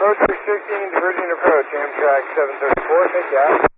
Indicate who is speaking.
Speaker 1: Approach 616, diverging approach, Amtrak 734, take out.